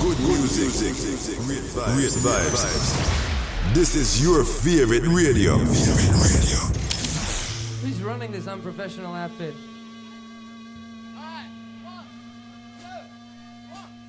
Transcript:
Good music. Great vibes. This is your favorite radio. Who's running this unprofessional outfit?